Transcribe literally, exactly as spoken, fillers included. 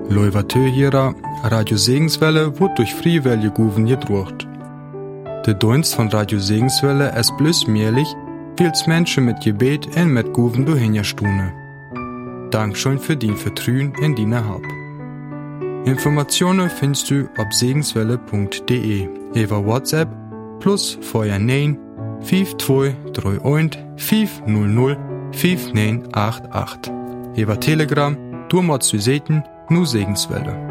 Leuvatö hierer, Radio Segenswelle wird durch Friewelle Guven gedruckt. Der Dienst von Radio Segenswelle ist bloß möglich, weil's Menschen mit Gebet und mit Guven durchhinjastune. Dankeschön für dein Vertrauen in deine Hab. Informationen findest du auf segenswelle punkt de, über WhatsApp plus vorher neun fünf zwei drei eins fünf null null fünf neun acht acht. Über Telegram, du machst du Seten, nur Segenswelle.